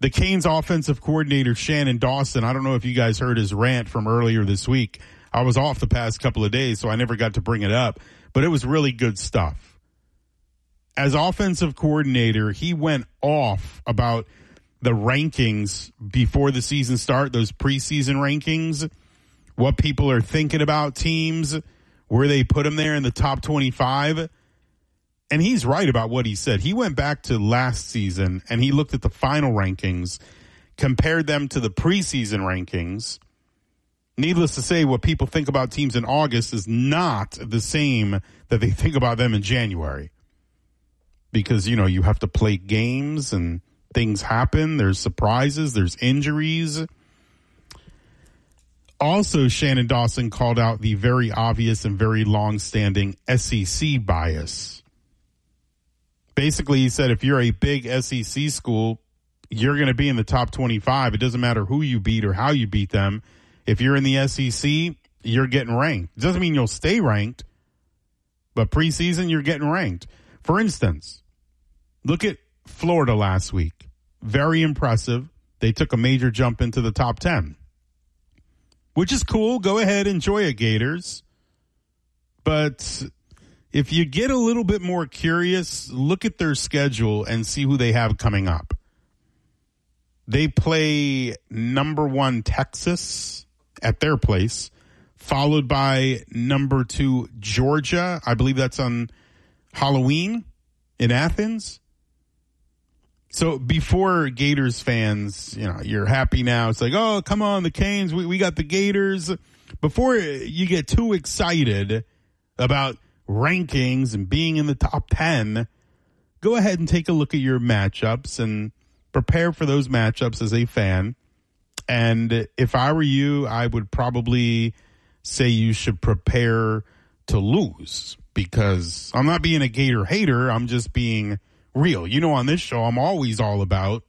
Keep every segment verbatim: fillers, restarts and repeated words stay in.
The Canes offensive coordinator, Shannon Dawson, I don't know if you guys heard his rant from earlier this week. I was off the past couple of days, so I never got to bring it up, but it was really good stuff. As offensive coordinator, he went off about the rankings before the season start, those preseason rankings, what people are thinking about teams, where they put them there in the top twenty-five. And he's right about what he said. He went back to last season and he looked at the final rankings, compared them to the preseason rankings. Needless to say, what people think about teams in August is not the same that they think about them in January. Because, you know, you have to play games and things happen. There's surprises. There's injuries. Also, Shannon Dawson called out the very obvious and very long-standing S E C bias. Basically, he said if you're a big S E C school, you're going to be in the top twenty-five. It doesn't matter who you beat or how you beat them. If you're in the S E C, you're getting ranked. It doesn't mean you'll stay ranked, but preseason, you're getting ranked. For instance, look at Florida last week. Very impressive. They took a major jump into the top ten, which is cool. Go ahead, enjoy it, Gators. But if you get a little bit more curious, look at their schedule and see who they have coming up. They play number one Texas at their place, followed by number two Georgia. I believe that's on Halloween in Athens. So before Gators fans, you know, you're happy now. It's like, oh, come on, the Canes, we, we got the Gators. Before you get too excited about rankings and being in the top ten, go ahead and take a look at your matchups and prepare for those matchups as a fan. And if I were you, I would probably say you should prepare to lose, because I'm not being a Gator hater. I'm just being real. You know, on this show, I'm always all about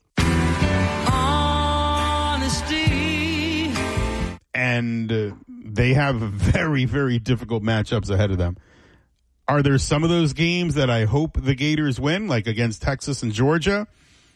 honesty. And uh, they have very, very difficult matchups ahead of them. Are there some of those games that I hope the Gators win, like against Texas and Georgia?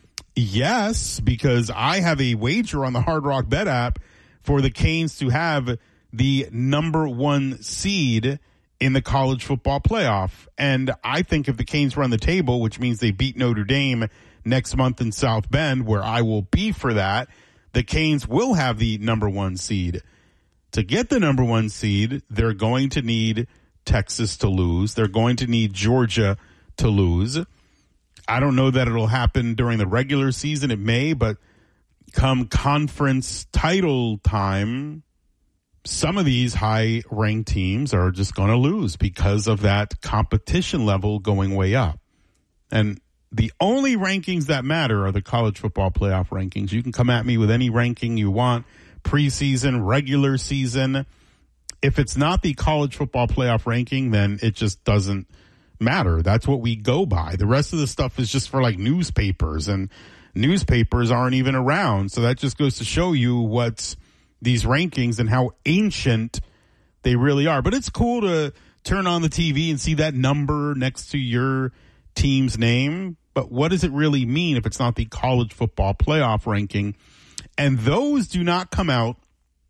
Yes, because I have a wager on the Hard Rock Bet app for the Canes to have the number one seed in the college football playoff. And I think if the Canes run the table, which means they beat Notre Dame next month in South Bend, where I will be for that, the Canes will have the number one seed. To get the number one seed, they're going to need Texas to lose. They're going to need Georgia to lose. I don't know that it'll happen during the regular season. It may, but come conference title time, some of these high-ranked teams are just going to lose because of that competition level going way up. And the only rankings that matter are the college football playoff rankings. You can come at me with any ranking you want, preseason, regular season. If it's not the college football playoff ranking, then it just doesn't matter. That's what we go by. The rest of the stuff is just for like newspapers, and newspapers aren't even around. So that just goes to show you what's these rankings and how ancient they really are. But it's cool to turn on the T V and see that number next to your team's name. But what does it really mean if it's not the college football playoff ranking? And those do not come out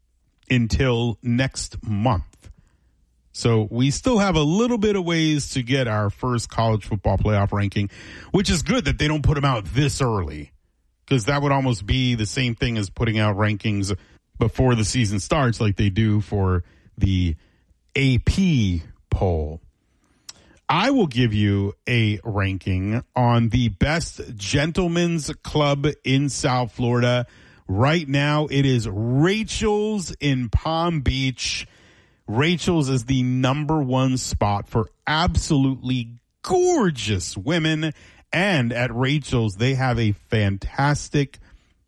until next month. So we still have a little bit of ways to get our first college football playoff ranking, which is good that they don't put them out this early, because that would almost be the same thing as putting out rankings before the season starts like they do for the A P poll. I will give you a ranking on the best gentlemen's club in South Florida. Right now, it is Rachel's in Palm Beach. Rachel's is the number one spot for absolutely gorgeous women. And at Rachel's, they have a fantastic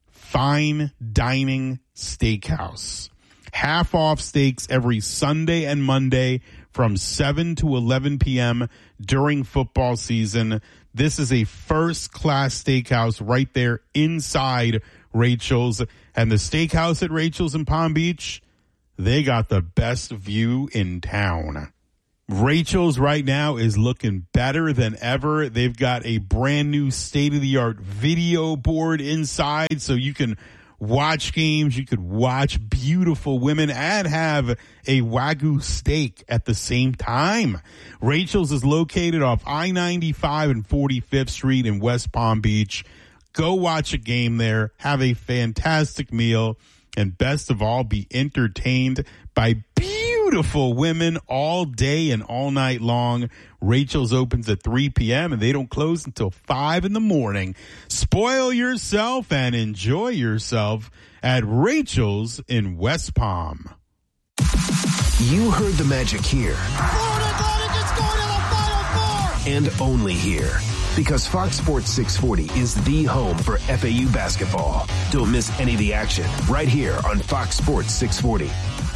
fine dining steakhouse. Half off steaks every Sunday and Monday from seven to eleven p.m. during football season. This is a first-class steakhouse right there inside Rachel's. And the steakhouse at Rachel's in Palm Beach, they got the best view in town. Rachel's right now is looking better than ever. They've got a brand new state-of-the-art video board inside so you can watch games. You could watch beautiful women and have a Wagyu steak at the same time. Rachel's is located off I ninety-five and forty-fifth Street in West Palm Beach. Go watch a game there, have a fantastic meal, and best of all, be entertained by beautiful women all day and all night long. Rachel's opens at three p.m. and they don't close until five in the morning. Spoil yourself and enjoy yourself at Rachel's in West Palm. You heard the magic here. Florida Atlantic is going to the Final Four! And only here. Because Fox Sports six forty is the home for F A U basketball. Don't miss any of the action right here on Fox Sports six forty.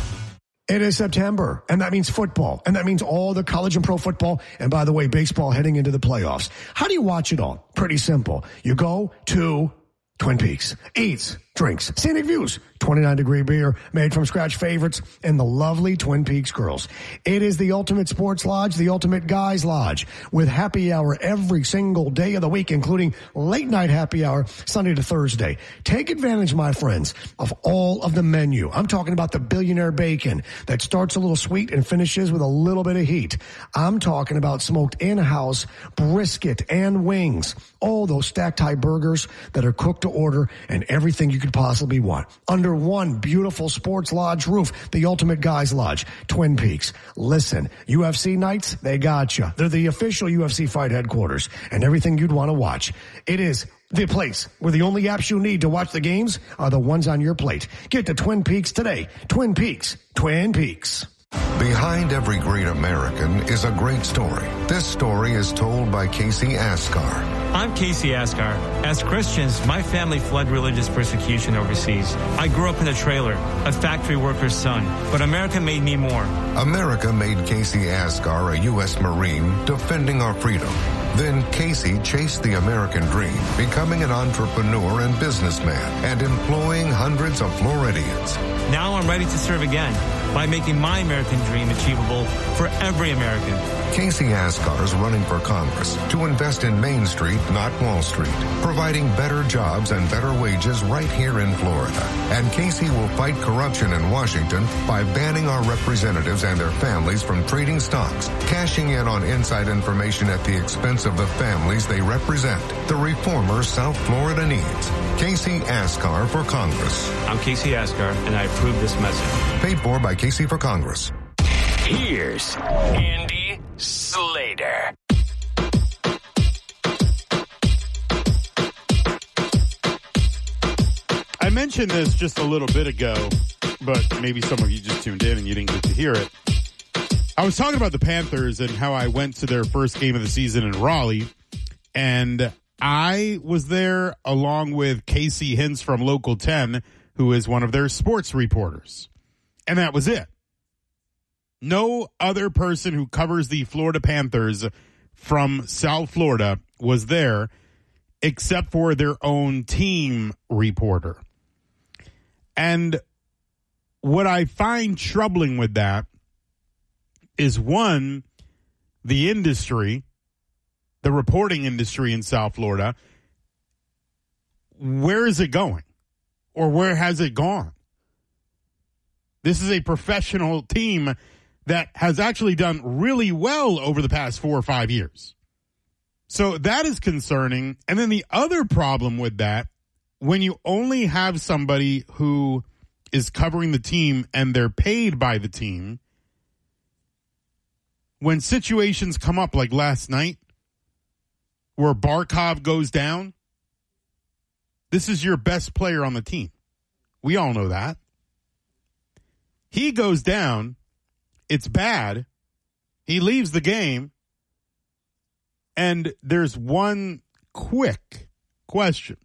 It is September, and that means football, and that means all the college and pro football, and by the way, baseball heading into the playoffs. How do you watch it all? Pretty simple. You go to Twin Peaks, eats, drinks, scenic views, twenty-nine degree beer, made from scratch favorites, and the lovely Twin Peaks girls. It is the ultimate sports lodge, the ultimate guys lodge, with happy hour every single day of the week, including late night happy hour Sunday to Thursday. Take advantage, my friends, of all of the menu. I'm talking about the billionaire bacon that starts a little sweet and finishes with a little bit of heat. I'm talking about smoked in-house brisket and wings, all those stacked high burgers that are cooked to order, and everything you could possibly want under one beautiful sports lodge roof, the ultimate guys lodge, Twin Peaks. Listen, U F C nights, they got you. They're the official U F C fight headquarters, and everything you'd want to watch. It is the place where the only apps you need to watch the games are the ones on your plate. Get to Twin Peaks today. Twin Peaks. Twin Peaks. Behind every great American is a great story. This story is told by Casey Askar. I'm Casey Askar. As Christians, my family fled religious persecution overseas. I grew up in a trailer, a factory worker's son, but America made me more. America made Casey Askar a U S Marine defending our freedom. Then Casey chased the American dream, becoming an entrepreneur and businessman and employing hundreds of Floridians. Now I'm ready to serve again by making my American dream achievable for every American. Casey Askar is running for Congress to invest in Main Street, not Wall Street, providing better jobs and better wages right here in Florida. And Casey will fight corruption in Washington by banning our representatives and their families from trading stocks, cashing in on inside information at the expense of the families they represent. The reformer South Florida needs. Casey Askar for Congress. I'm Casey Askar, and I approve this message. Paid for by Casey for Congress. Here's Andy Slater. I mentioned this just a little bit ago, but maybe some of you just tuned in and you didn't get to hear it. I was talking about the Panthers and how I went to their first game of the season in Raleigh, and I was there along with Casey Hintz from Local ten, who is one of their sports reporters. And that was it. No other person who covers the Florida Panthers from South Florida was there except for their own team reporter. And what I find troubling with that is, one, the industry, the reporting industry in South Florida, where is it going? Or where has it gone? This is a professional team that has actually done really well over the past four or five years. So that is concerning. And then the other problem with that, when you only have somebody who is covering the team and they're paid by the team, when situations come up like last night where Barkov goes down, this is your best player on the team. We all know that. He goes down. It's bad. He leaves the game. And there's one quick question.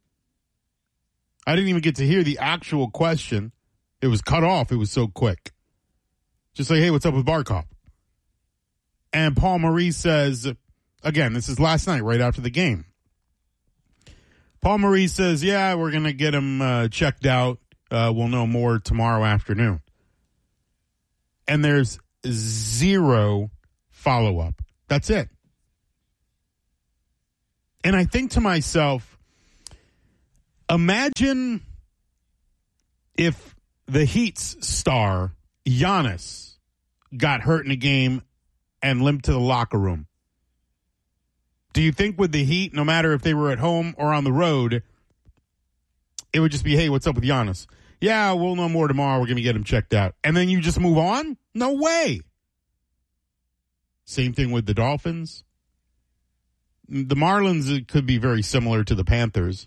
I didn't even get to hear the actual question. It was cut off. It was so quick. Just like, hey, what's up with Barkov? And Paul Maurice says, again, this is last night, right after the game. Paul Maurice says, yeah, we're going to get him uh, checked out. Uh, we'll know more tomorrow afternoon. And there's zero follow-up. That's it. And I think to myself, imagine if the Heat's star, Giannis, got hurt in a game and limped to the locker room. Do you think with the Heat, no matter if they were at home or on the road, it would just be, hey, what's up with Giannis? Yeah, we'll know more tomorrow. We're going to get him checked out. And then you just move on? No way. Same thing with the Dolphins. The Marlins, it could be very similar to the Panthers.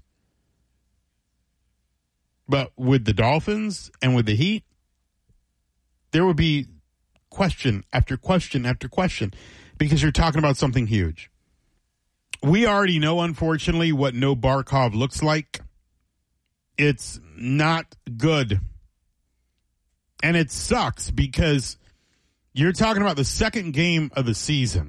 But with the Dolphins and with the Heat, there would be question after question after question because you're talking about something huge. We already know, unfortunately, what no Barkov looks like. It's not good. And it sucks because you're talking about the second game of the season.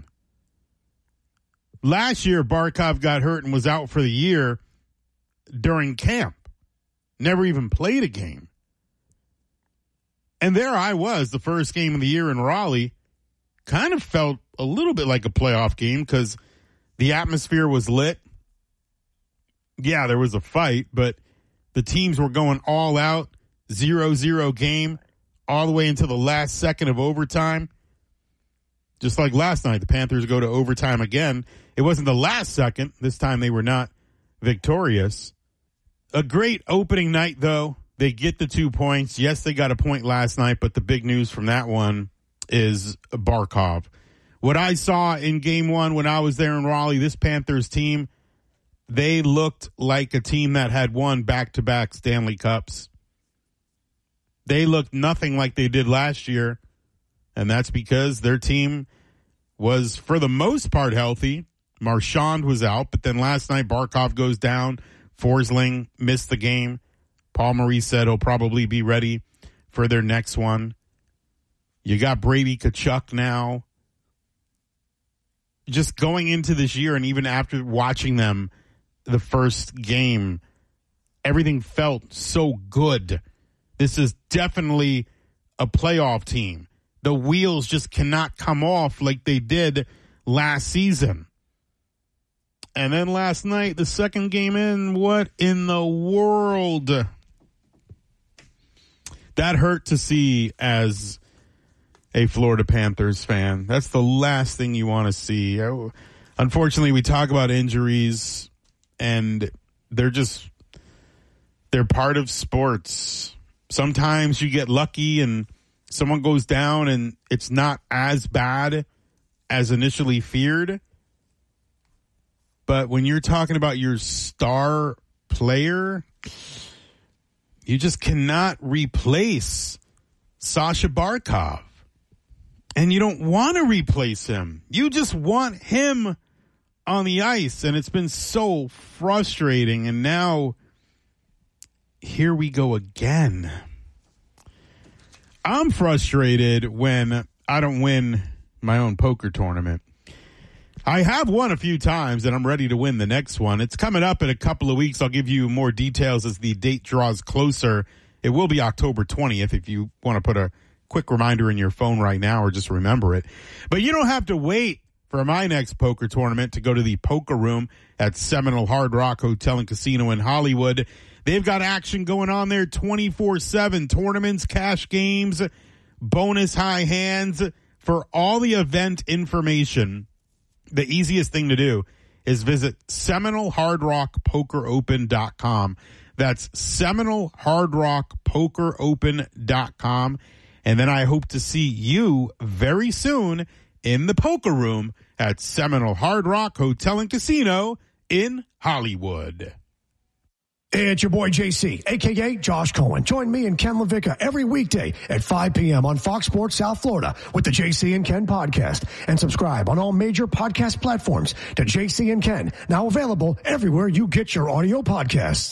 Last year, Barkov got hurt and was out for the year during camp. Never even played a game. And there I was, the first game of the year in Raleigh. Kind of felt a little bit like a playoff game because the atmosphere was lit. Yeah, there was a fight, but the teams were going all out, zero zero game, all the way until the last second of overtime. Just like last night, the Panthers go to overtime again. It wasn't the last second. This time they were not victorious. A great opening night, though. They get the two points. Yes, they got a point last night, but the big news from that one is Barkov. What I saw in game one when I was there in Raleigh, this Panthers team, they looked like a team that had won back-to-back Stanley Cups. They looked nothing like they did last year, and that's because their team was, for the most part, healthy. Marchand was out, but then last night Barkov goes down. Forsling missed the game. Paul Maurice said he'll probably be ready for their next one. You got Brady Tkachuk now. Just going into this year and even after watching them the first game, everything felt so good. This is definitely a playoff team. The wheels just cannot come off like they did last season. And then last night, the second game in, what in the world? That hurt to see as a Florida Panthers fan. That's the last thing you want to see. Unfortunately, we talk about injuries, and they're just, they're part of sports. Sometimes you get lucky and someone goes down and it's not as bad as initially feared. But when you're talking about your star player, you just cannot replace Sasha Barkov. And you don't want to replace him. You just want him on the ice. And it's been so frustrating. And now, here we go again. I'm frustrated when I don't win my own poker tournament. I have won a few times, and I'm ready to win the next one. It's coming up in a couple of weeks. I'll give you more details as the date draws closer. It will be October twentieth if you want to put a quick reminder in your phone right now or just remember it. But you don't have to wait for my next poker tournament to go to the poker room at Seminole Hard Rock Hotel and Casino in Hollywood. They've got action going on there twenty-four seven. Tournaments, cash games, bonus high hands. For all the event information, the easiest thing to do is visit Seminole Hard Rock Poker Open dot com. That's Seminole Hard Rock Poker Open dot com. And then I hope to see you very soon in the poker room at Seminole Hard Rock Hotel and Casino in Hollywood. It's your boy J C, a k a. Josh Cohen. Join me and Ken LaVicka every weekday at five p.m. on Fox Sports South Florida with the J C and Ken podcast. And subscribe on all major podcast platforms to J C and Ken, now available everywhere you get your audio podcasts.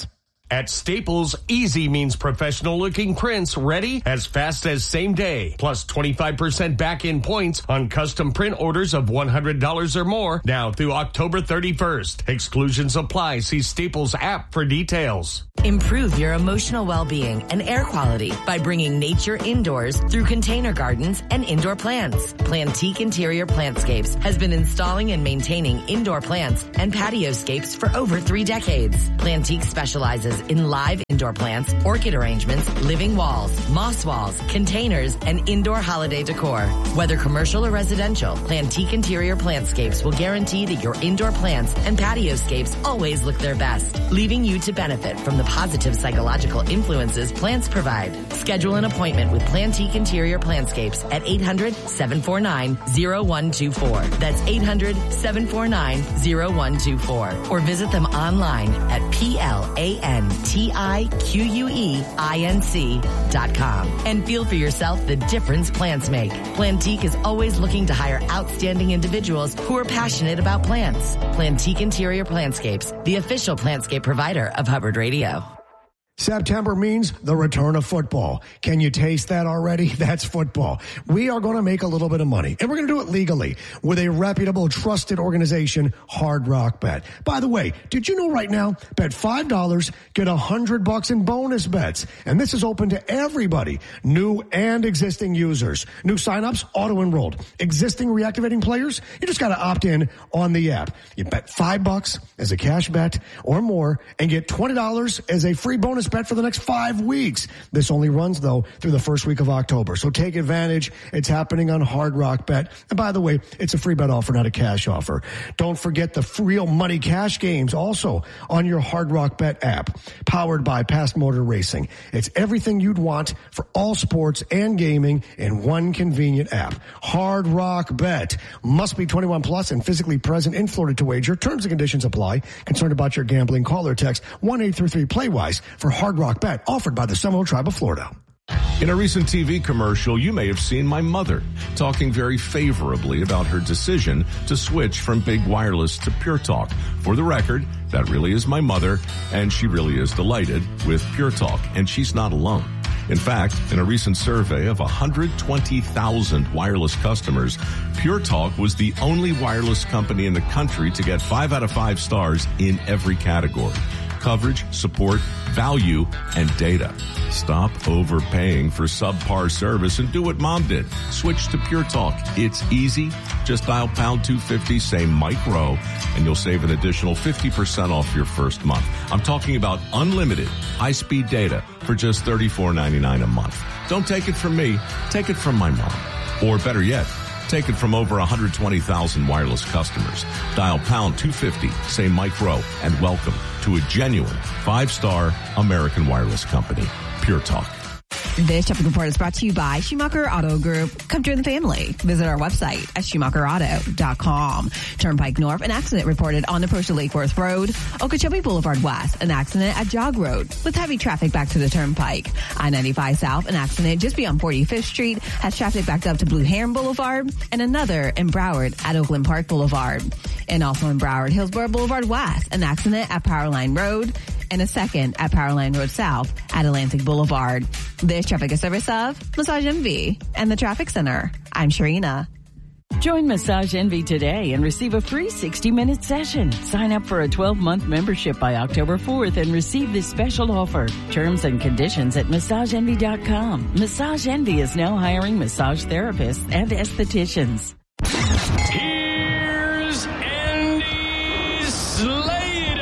At Staples, easy means professional-looking prints ready as fast as same day. Plus twenty-five percent back-in points on custom print orders of one hundred dollars or more now through October thirty-first. Exclusions apply. See Staples app for details. Improve your emotional well-being and air quality by bringing nature indoors through container gardens and indoor plants. Plantique Interior Plantscapes has been installing and maintaining indoor plants and patioscapes for over three decades. Plantique specializes in live indoor plants, orchid arrangements, living walls, moss walls, containers, and indoor holiday decor. Whether commercial or residential, Plantique Interior Plantscapes will guarantee that your indoor plants and patioscapes always look their best, leaving you to benefit from the positive psychological influences plants provide. Schedule an appointment with Plantique Interior Plantscapes at eight hundred, seven four nine, zero one two four. That's eight hundred, seven four nine, zero one two four. Or visit them online at P L A N T I Q U E I N C dot com and feel for yourself the difference plants make. Plantique is always looking to hire outstanding individuals who are passionate about plants. Plantique Interior Plantscapes, the official plantscape provider of Hubbard Radio. September means the return of football. Can you taste that already? That's football. We are going to make a little bit of money, and we're going to do it legally with a reputable, trusted organization, Hard Rock Bet. By the way, did you know right now, bet five dollars, get one hundred bucks in bonus bets. And this is open to everybody, new and existing users. New signups, auto-enrolled. Existing reactivating players, you just got to opt in on the app. You bet five bucks as a cash bet or more and get twenty dollars as a free bonus bet for the next five weeks. This only runs, though, through the first week of October. So take advantage. It's happening on Hard Rock Bet. And by the way, it's a free bet offer, not a cash offer. Don't forget the real money cash games also on your Hard Rock Bet app, powered by Past Motor Racing. It's everything you'd want for all sports and gaming in one convenient app. Hard Rock Bet. Must be twenty-one plus and physically present in Florida to wager. Terms and conditions apply. Concerned about your gambling? Call or text one eight three three play wise for Hard Rock Bet, offered by the Seminole Tribe of Florida. In a recent T V commercial, you may have seen my mother talking very favorably about her decision to switch from Big Wireless to Pure Talk. For the record, that really is my mother, and she really is delighted with Pure Talk, and she's not alone. In fact, in a recent survey of one hundred twenty thousand wireless customers, Pure Talk was the only wireless company in the country to get five out of five stars in every category: coverage, support, value, and data. Stop overpaying for subpar service and do what Mom did. Switch to Pure Talk. It's easy. Just dial pound two fifty, say Mike Rowe, and you'll save an additional fifty percent off your first month. I'm talking about unlimited high-speed data for just thirty-four ninety-nine a month. Don't take it from me. Take it from my mom. Or better yet, take it from over one hundred twenty thousand wireless customers. Dial pound two fifty, say Mike Rowe, and welcome to a genuine five-star American wireless company, Pure Talk. This traffic report is brought to you by Schumacher Auto Group. Come join the family. Visit our website at schumacher auto dot com. Turnpike North, an accident reported on approach to Lake Worth Road. Okeechobee Boulevard West, an accident at Jog Road with heavy traffic back to the Turnpike. I ninety-five South, an accident just beyond forty-fifth Street has traffic backed up to Blue Heron Boulevard, and another in Broward at Oakland Park Boulevard. And also in Broward, Hillsborough Boulevard West, an accident at Powerline Road, and a second at Powerline Road South at Atlantic Boulevard. This traffic is service of Massage Envy and the Traffic Center. I'm Sharina. Join Massage Envy today and receive a free sixty minute session. Sign up for a twelve month membership by October fourth and receive this special offer. Terms and conditions at massage envy dot com. Massage Envy is now hiring massage therapists and estheticians. Here's Andy Slater.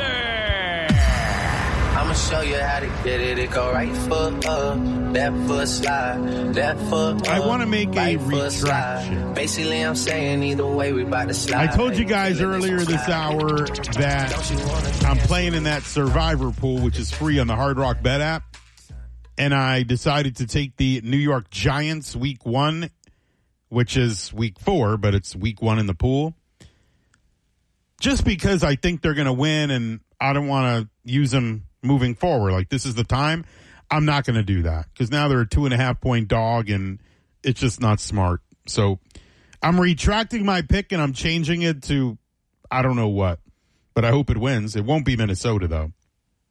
I'ma show you how to get it. It go right foot up, left foot slide, left foot up. I want to make right a retraction. Basically, I'm saying either way, we about to slide. I told you guys earlier this hour that I'm playing in that Survivor pool, which is free on the Hard Rock Bet app. And I decided to take the New York Giants week one, which is week four, but it's week one in the pool. Just because I think they're going to win and I don't want to use them moving forward. Like, this is the time. I'm not going to do that because now they're a two and a half point dog and it's just not smart. So I'm retracting my pick and I'm changing it to I don't know what, but I hope it wins. It won't be Minnesota, though.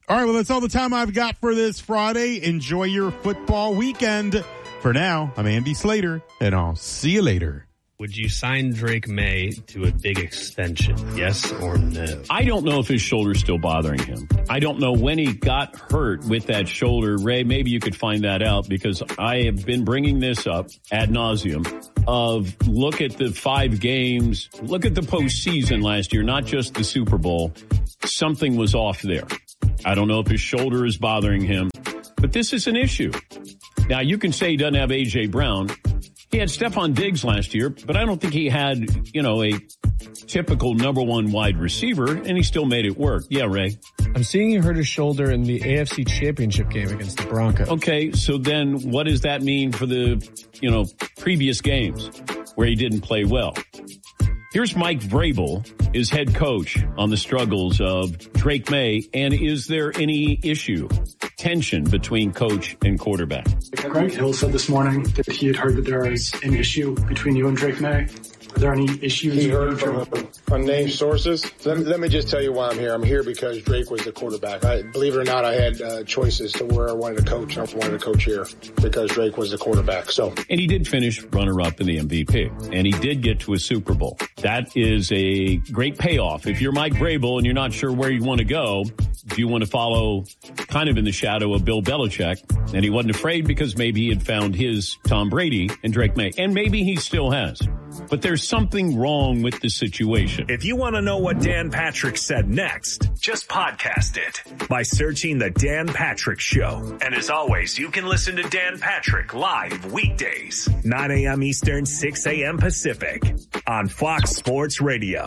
All right, well, that's all the time I've got for this Friday. Enjoy your football weekend. For now, I'm Andy Slater, and I'll see you later. Would you sign Drake May to a big extension? Yes or no? I don't know if his shoulder's still bothering him. I don't know when he got hurt with that shoulder. Ray, maybe you could find that out, because I have been bringing this up ad nauseum of look at the five games, look at the postseason last year, not just the Super Bowl. Something was off there. I don't know if his shoulder is bothering him, but this is an issue. Now, you can say he doesn't have A J. Brown. He had Stephon Diggs last year, but I don't think he had, you know, a typical number one wide receiver, and he still made it work. Yeah, Ray? I'm seeing he hurt his shoulder in the A F C Championship game against the Broncos. Okay, so then what does that mean for the, you know, previous games where he didn't play well? Here's Mike Vrabel, his head coach, on the struggles of Drake May, and is there any issue, tension between coach and quarterback? Greg Hill said this morning that he had heard that there is an issue between you and Drake May. Are there any issues? He heard from unnamed sources. Let me, let me just tell you why I'm here. I'm here because Drake was the quarterback. I, believe it or not, I had uh, choices to where I wanted to coach. I wanted to coach here because Drake was the quarterback. So, and he did finish runner-up in the M V P, and he did get to a Super Bowl. That is a great payoff. If you're Mike Vrabel and you're not sure where you want to go, do you want to follow kind of in the shadow of Bill Belichick? And he wasn't afraid because maybe he had found his Tom Brady and Drake May, and maybe he still has. But there's something wrong with the situation. If you want to know what Dan Patrick said next, just podcast it by searching The Dan Patrick Show. And as always, you can listen to Dan Patrick live weekdays, nine a.m. Eastern, six a.m. Pacific on Fox Sports Radio.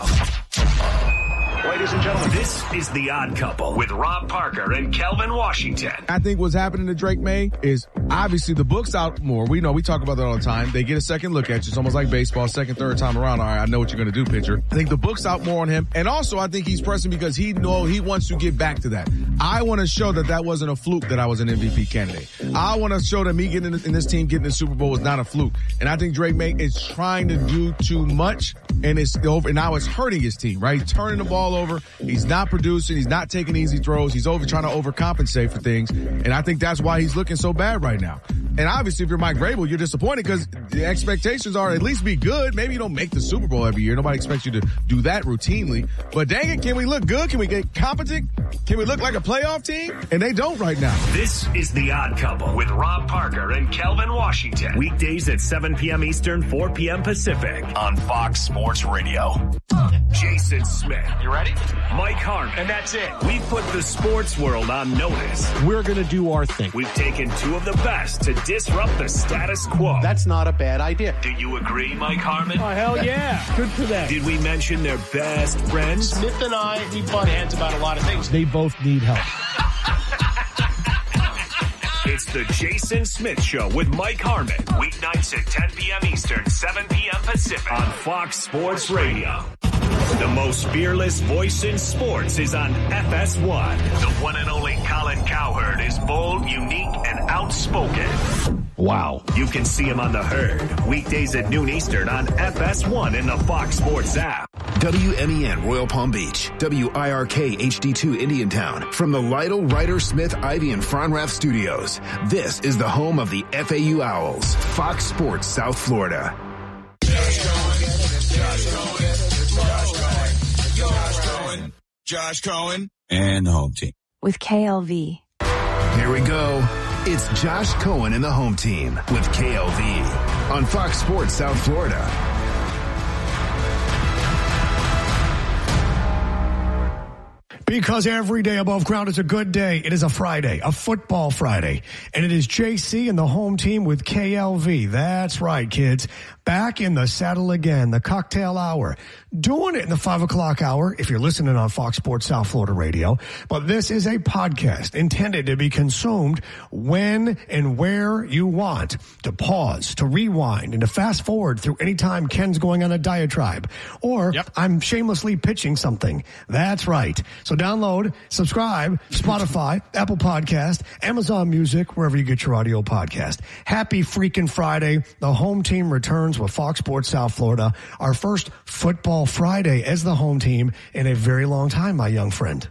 Ladies and gentlemen, this is The Odd Couple with Rob Parker and Kelvin Washington. I think what's happening to Drake May is obviously the book's out more. We know, we talk about that all the time. They get a second look at you. It's almost like baseball, second, third time around. All right, I know what you're going to do, pitcher. I think the book's out more on him. And also, I think he's pressing because he know he wants to get back to that. I want to show that that wasn't a fluke that I was an M V P candidate. I want to show that me getting in, in this team, getting the Super Bowl was not a fluke. And I think Drake May is trying to do too much, and it's over. And now it's hurting his team, right? He's turning the ball over. He's not producing. He's not taking easy throws. He's over trying to overcompensate for things. And I think that's why he's looking so bad right now. And obviously, if you're Mike Vrabel, you're disappointed because the expectations are at least be good. Maybe you don't make the Super Bowl every year. Nobody expects you to do that routinely. But dang it, can we look good? Can we get competent? Can we look like a playoff team? And they don't right now. This is The Odd Couple with Rob Parker and Kelvin Washington. Weekdays at seven p.m. Eastern, four p.m. Pacific on Fox Sports Radio. Jason Smith. You ready? Mike Harmon. And that's it. We put the sports world on notice. We're going to do our thing. We've taken two of the best to disrupt the status quo. That's not a bad idea. Do you agree, Mike Harmon? Oh, hell yeah. Good for them. Did we mention their best friends? Smith and I, we butt heads about a lot of things. They both need help. It's the Jason Smith Show with Mike Harmon. Weeknights at ten p.m. Eastern, seven p.m. Pacific on Fox Sports Radio. The most fearless voice in sports is on F S one. The one and only Colin Cowherd is bold, unique, and outspoken. Wow. You can see him on The Herd, weekdays at noon Eastern on F S one and the Fox Sports app. W M E N Royal Palm Beach, W I R K H D two Indiantown. From the Lytle, Ryder, Smith, Ivy, and Fronrath studios, this is the home of the F A U Owls, Fox Sports South Florida. Josh Cohen, Josh Cohen, Josh Cohen, Josh Cohen, Josh Cohen, and the home team. With K L V. Here we go. It's Josh Cohen and the home team with K L V on Fox Sports South Florida. Because every day above ground is a good day. It is a Friday, a football Friday. And it is J C and the home team with K L V. That's right, kids. Back in the saddle again, the cocktail hour. Doing it in the five o'clock hour if you're listening on Fox Sports South Florida Radio. But this is a podcast intended to be consumed when and where you want. To pause, to rewind, and to fast forward through any time Ken's going on a diatribe. Or yep. I'm shamelessly pitching something. That's right. So download, subscribe, Spotify, Apple Podcast, Amazon Music, wherever you get your audio podcast. Happy freaking Friday. The home team returns with Fox Sports South Florida. Our first football Friday as the home team in a very long time, my young friend.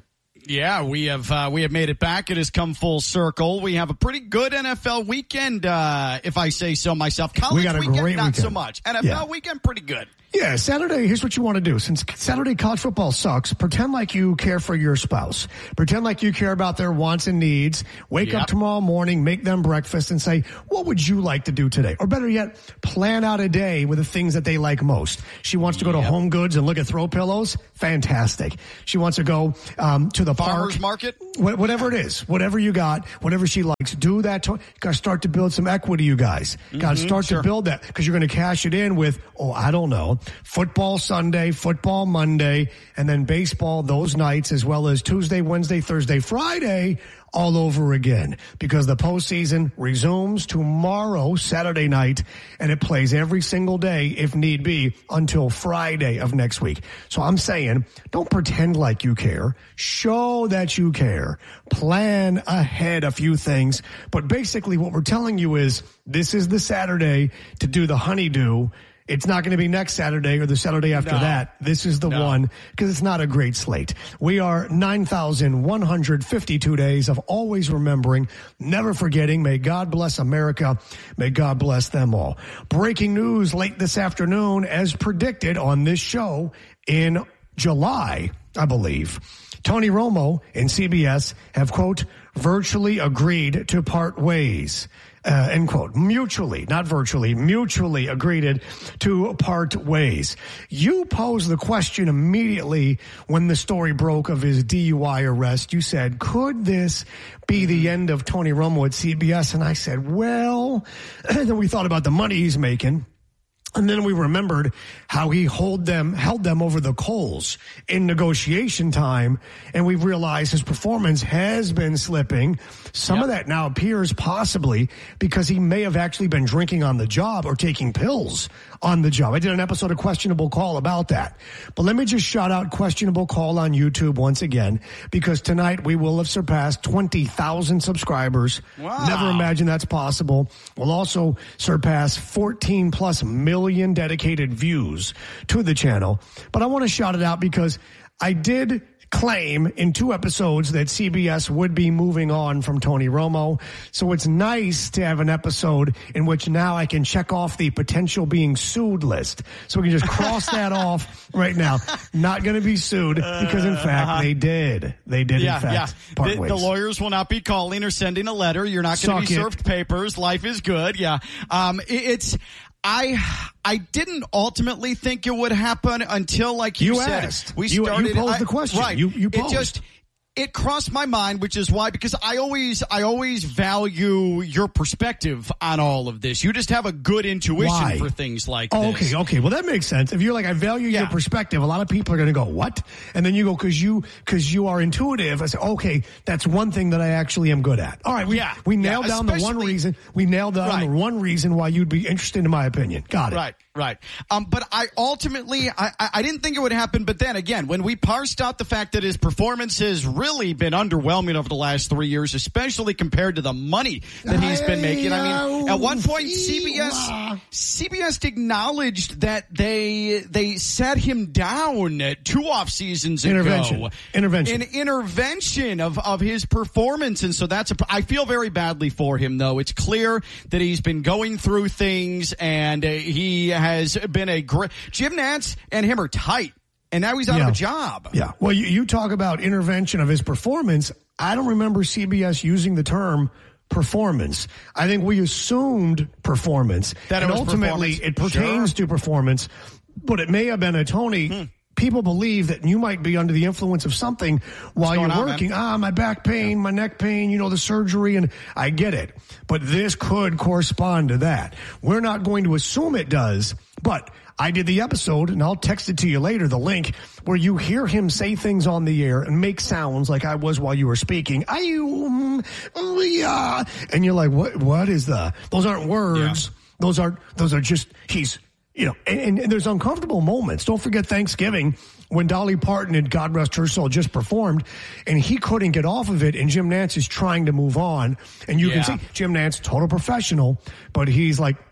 Yeah, we have uh, we have made it back. It has come full circle. We have a pretty good N F L weekend, uh, if I say so myself. College we got a weekend, great not weekend. so much. N F L Yeah. weekend, pretty good. Yeah, Saturday, here's what you want to do. Since Saturday college football sucks, pretend like you care for your spouse. Pretend like you care about their wants and needs. Wake Yep. up tomorrow morning, make them breakfast, and say, what would you like to do today? Or better yet, plan out a day with the things that they like most. She wants to go to Home Goods and look at throw pillows. Fantastic. She wants to go um, to the Farmer's park. market? Wh- Whatever it is, whatever you got, whatever she likes, do that. To, you got to start to build some equity, you guys. Got to Mhm, start sure. to build that because you're going to cash it in with, oh, I don't know, football Sunday, football Monday, and then baseball those nights, as well as Tuesday, Wednesday, Thursday, Friday, all over again, because the postseason resumes tomorrow, Saturday night, and it plays every single day, if need be, until Friday of next week. So I'm saying, don't pretend like you care. Show that you care. Plan ahead a few things. But basically what we're telling you is, this is the Saturday to do the honeydew. It's not going to be next Saturday or the Saturday after No. that. This is the No. one, because it's not a great slate. We are nine thousand one hundred fifty-two days of always remembering, never forgetting. May God bless America. May God bless them all. Breaking news late this afternoon, as predicted on this show in July, I believe. Tony Romo and C B S have, quote, virtually agreed to part ways. Uh, end quote. Mutually, not virtually, mutually agreed to part ways. You posed the question immediately when the story broke of his D U I arrest. You said, could this be the end of Tony Romo at C B S? And I said, well, and then we thought about the money he's making. And then we remembered how he hold them, held them over the coals in negotiation time. And we realized his performance has been slipping. Some of that now appears possibly because he may have actually been drinking on the job or taking pills on the job. I did an episode of Questionable Call about that. But let me just shout out Questionable Call on YouTube once again, because tonight we will have surpassed twenty thousand subscribers. Wow. Never imagined that's possible. We'll also surpass fourteen plus million dedicated views to the channel. But I want to shout it out because I did claim in two episodes that C B S would be moving on from Tony Romo. So it's nice to have an episode in which now I can check off the potential being sued list. So we can just cross that off right now. Not going to be sued because, in fact, Uh-huh. they did. They did, yeah, in fact, yeah. part The, ways. the lawyers will not be calling or sending a letter. You're not going to Suck be it. served papers. Life is good. Yeah. Um, it, it's, I, I didn't ultimately think it would happen until, like you, You said, asked. we You- you started. posed I- the question. Right. You- you It posed. just, it crossed my mind, which is why, because I always, I always value your perspective on all of this. You just have a good intuition Why? for things like Oh, this. okay, okay. Well, that makes sense. If you're like, I value your Yeah. perspective, a lot of people are going to go, what? And then you go, cause you, cause you are intuitive. I say, okay, that's one thing that I actually am good at. All right. We, Yeah. we Yeah, nailed down the one especially- reason. We nailed down Right. the one reason why you'd be interested in my opinion. Got it. Right, right. Um, but I ultimately, I, I I didn't think it would happen. But then again, when we parsed out the fact that his performance has really been underwhelming over the last three years, especially compared to the money that he's been making. I mean, at one point, C B S C B S acknowledged that they they sat him down two off seasons ago. Intervention. Intervention. An intervention of of his performance, and so that's a. I feel very badly for him, though. It's clear that he's been going through things, and uh, he has been a great. Jim Nantz and him are tight, and now he's out Yeah. of a job. Yeah. Well, you, you talk about intervention of his performance. I don't remember C B S using the term performance. I think we assumed performance. That it and was ultimately performance. it pertains to performance, but it may have been a Tony. Hmm. People believe that you might be under the influence of something while going you're on, working. man? Ah, my back pain, my neck pain, you know, the surgery, and I get it. But this could correspond to that. We're not going to assume it does, but I did the episode, and I'll text it to you later, the link, where you hear him say things on the air and make sounds like I was while you were speaking. I, um, oh, yeah. And you're like, what? What is the? Those aren't words. Yeah. Those are. Those are just. He's. You know, and, and there's uncomfortable moments. Don't forget Thanksgiving when Dolly Parton and God rest her soul just performed, and he couldn't get off of it, and Jim Nantz is trying to move on. And you Yeah. can see Jim Nantz, total professional, but he's like,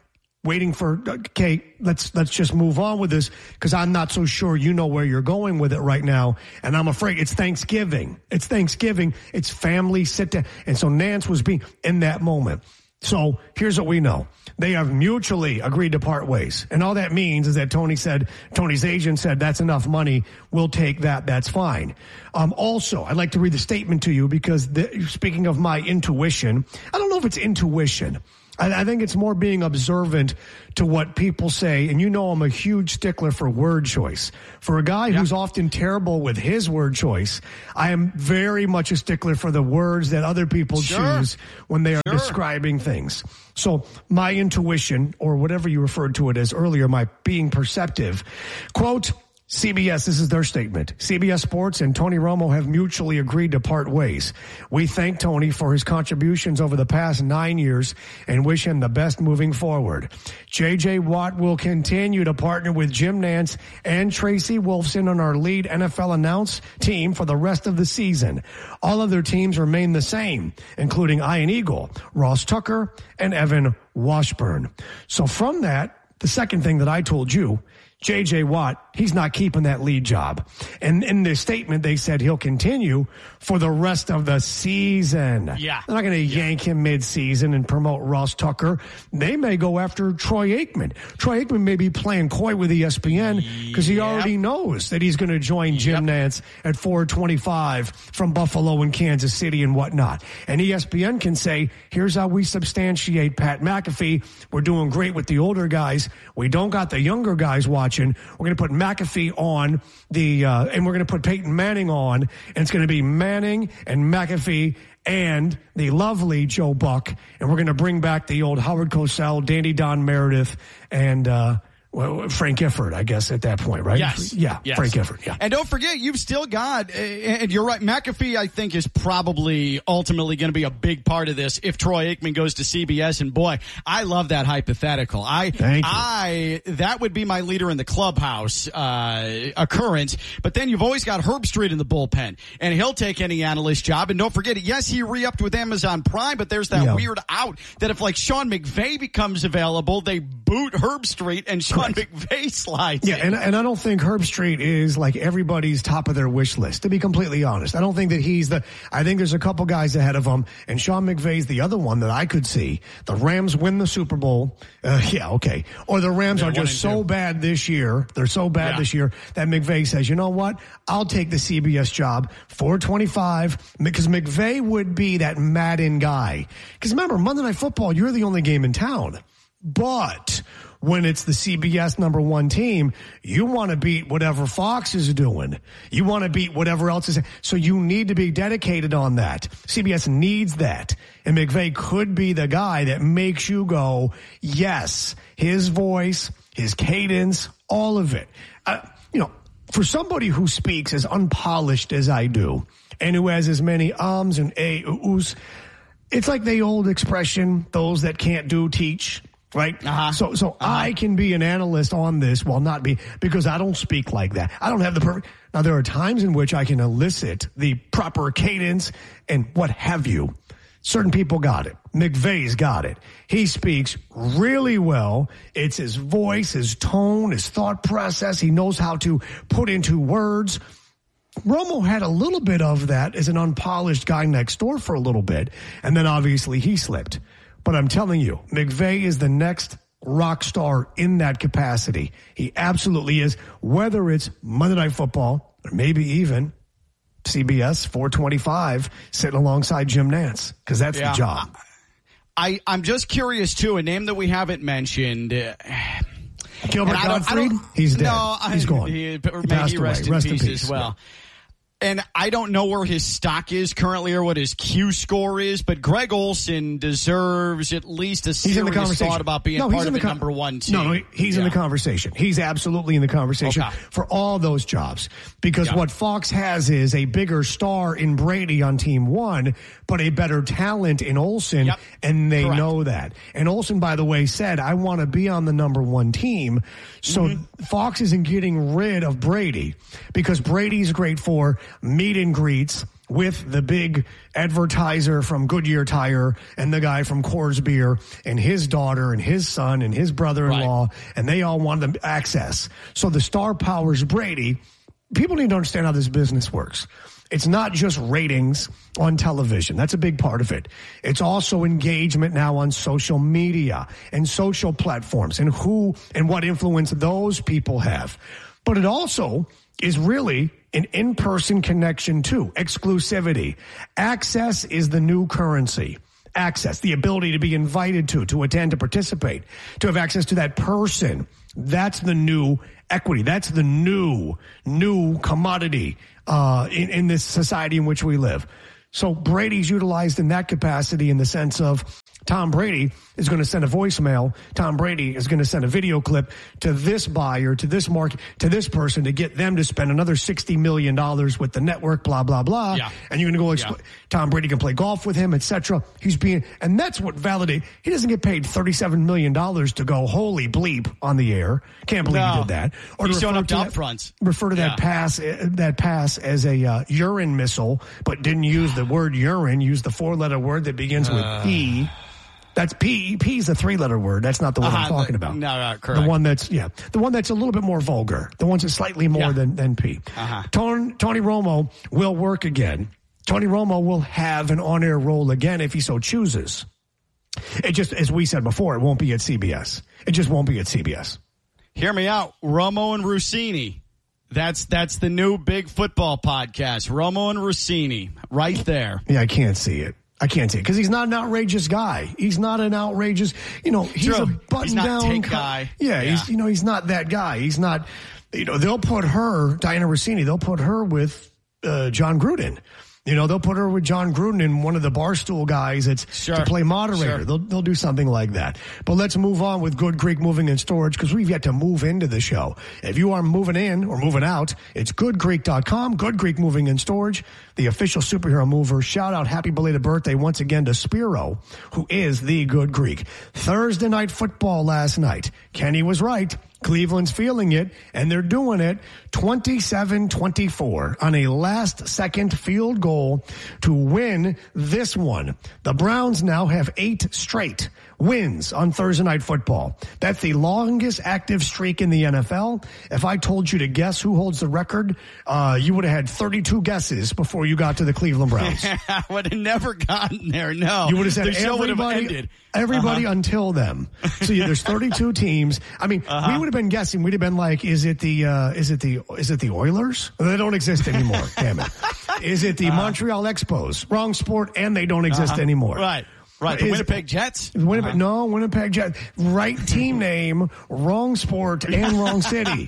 waiting for, okay, let's let's just move on with this because I'm not so sure you know where you're going with it right now. And I'm afraid it's Thanksgiving. It's Thanksgiving. It's family sit down. And so Nance was being in that moment. So here's what we know. They have mutually agreed to part ways. And all that means is that Tony said, Tony's agent said, that's enough money. We'll take that. That's fine. Um, also, I'd like to read the statement to you because the, speaking of my intuition, I don't know if it's intuition. I, I think it's more being observant to what people say. And you know I'm a huge stickler for word choice. For a guy yeah. who's often terrible with his word choice, I am very much a stickler for the words that other people sure. choose when they are sure. describing things. So my intuition, or whatever you referred to it as earlier, my being perceptive, quote, C B S, this is their statement. C B S Sports and Tony Romo have mutually agreed to part ways. We thank Tony for his contributions over the past nine years and wish him the best moving forward. J J. Watt will continue to partner with Jim Nance and Tracy Wolfson on our lead N F L announce team for the rest of the season. All other teams remain the same, including Ian Eagle, Ross Tucker, and Evan Washburn. So from that, the second thing that I told you, J J. Watt, he's not keeping that lead job. And in their statement, they said he'll continue for the rest of the season. Yeah. They're not going to yeah. yank him mid-season and promote Ross Tucker. They may go after Troy Aikman. Troy Aikman may be playing coy with E S P N because he yep. already knows that he's going to join Jim yep. Nance at four twenty-five from Buffalo and Kansas City and whatnot. And E S P N can say, here's how we substantiate Pat McAfee. We're doing great with the older guys. We don't got the younger guys watching. We're going to put McAfee on the, uh, and we're going to put Peyton Manning on, and it's going to be Manning and McAfee and the lovely Joe Buck, and we're going to bring back the old Howard Cosell, Dandy Don Meredith, and uh, well, Frank Gifford, I guess, at that point, right? Yes. Yeah, yes. Frank Gifford, yeah. And don't forget, you've still got, and you're right, McAfee, I think, is probably ultimately going to be a big part of this if Troy Aikman goes to C B S. And boy, I love that hypothetical. I, Thank you. I, that would be my leader in the clubhouse uh, occurrence. But then you've always got Herb Street in the bullpen, and he'll take any analyst job. And don't forget, yes, he re-upped with Amazon Prime, but there's that yeah. weird out that if, like, Sean McVay becomes available, they boot Herb Street and Sean McVay slides. Yeah, and, and I don't think Herb Street is like everybody's top of their wish list, to be completely honest. I don't think that he's the, I think there's a couple guys ahead of him, and Sean McVay's the other one that I could see. The Rams win the Super Bowl. Uh, yeah, okay. Or the Rams yeah, are just so two. bad this year. They're so bad yeah. this year that McVay says, you know what? I'll take the C B S job, four twenty-five, because McVay would be that Madden guy. Because remember, Monday Night Football, you're the only game in town. But when it's the C B S number one team, you want to beat whatever Fox is doing. You want to beat whatever else is. So you need to be dedicated on that. C B S needs that. And McVay could be the guy that makes you go, yes, his voice, his cadence, all of it. Uh, you know, for somebody who speaks as unpolished as I do and who has as many ums and a, oohs, it's like the old expression, those that can't do, teach. Right? Uh-huh. So, so uh-huh. I can be an analyst on this while not be, because I don't speak like that. I don't have the perfect. Now, there are times in which I can elicit the proper cadence and what have you. Certain people got it. McVay's got it. He speaks really well. It's his voice, his tone, his thought process. He knows how to put into words. Romo had a little bit of that as an unpolished guy next door for a little bit. And then obviously he slipped. But I'm telling you, McVay is the next rock star in that capacity. He absolutely is, whether it's Monday Night Football or maybe even C B S four twenty-five sitting alongside Jim Nance, because that's yeah. the job. I, I'm just curious, too, a name that we haven't mentioned. Uh, Gilbert Gottfried? He's dead. No, He's gone. He, he may he rest, in, rest peace in peace as well. Yeah. And I don't know where his stock is currently or what his Q score is, but Greg Olsen deserves at least a he's in the serious thought about being no, part of the the con- number one team. No, he's yeah. in the conversation. He's absolutely in the conversation okay. for all those jobs. Because yeah. what Fox has is a bigger star in Brady on team one, but a better talent in Olsen, yep. and they Correct. know that. And Olsen, by the way, said, I want to be on the number one team. So mm-hmm. Fox isn't getting rid of Brady because Brady's great for meet and greets with the big advertiser from Goodyear Tire and the guy from Coors Beer and his daughter and his son and his brother-in-law, right. and they all wanted access. So the star powers Brady. People need to understand how this business works. It's not just ratings on television. That's a big part of it. It's also engagement now on social media and social platforms and who and what influence those people have. But it also is really an in-person connection too. Exclusivity. Access is the new currency. Access, the ability to be invited to, to attend, to participate, to have access to that person. That's the new equity. That's the new, new commodity uh, in, in this society in which we live. So Brady's utilized in that capacity in the sense of Tom Brady is going to send a voicemail. Tom Brady is going to send a video clip to this buyer, to this market, to this person to get them to spend another sixty million dollars with the network, blah, blah, blah. Yeah. And you're going to go, expl- yeah. Tom Brady can play golf with him, et cetera. He's being, and that's what validates. He doesn't get paid thirty-seven million dollars to go, holy bleep, on the air. Can't believe no. he did that. Or He's showing up to that, up fronts. Refer to yeah. that pass, uh, that pass as a uh, urine missile, but didn't use the word urine, used the four-letter word that begins uh. with P. That's P. P is a three-letter word. That's not the one uh-huh, I'm talking about. No, no, correct. The one that's, yeah, the one that's a little bit more vulgar. The one that's slightly more yeah. than, than P. Uh-huh. Tony, Tony Romo will work again. Tony Romo will have an on-air role again if he so chooses. It just, as we said before, it won't be at C B S. It just won't be at C B S. Hear me out. Romo and Rossini. That's that's the new big football podcast. Romo and Rossini, right there. Yeah, I can't see it. I can't see it because he's not an outrageous guy. He's not an outrageous, you know, he's True. a button he's not down take guy. Yeah, yeah, he's, you know, he's not that guy. He's not, you know, they'll put her, Diana Rossini, they'll put her with uh, John Gruden. You know, they'll put her with John Gruden and one of the Barstool guys that's sure. to play moderator. Sure. They'll they'll do something like that. But let's move on with Good Greek Moving and Storage because we've yet to move into the show. If you are moving in or moving out, it's good greek dot com, Good Greek Moving and Storage, the official superhero mover. Shout out happy belated birthday once again to Spiro, who is the Good Greek. Thursday night football last night. Kenny was right. Cleveland's feeling it, and they're doing it twenty-seven twenty-four on a last-second field goal to win this one. The Browns now have eight straight wins on Thursday Night Football. That's the longest active streak in the N F L. If I told you to guess who holds the record, uh, you would have had thirty-two guesses before you got to the Cleveland Browns. I would have never gotten there, no. You would have said the show everybody, would have ended. everybody uh-huh. until them. So yeah, there's thirty-two teams. I mean, uh-huh. we would have been guessing. We'd have been like, is it the, uh, is it the, is it the Oilers? They don't exist anymore. Damn it. Is it the uh-huh. Montreal Expos? Wrong sport, and they don't exist uh-huh. anymore. Right. Right, the is, Winnipeg Jets? Winnipeg, uh-huh. No, Winnipeg Jets. Right team name, wrong sport, and wrong city.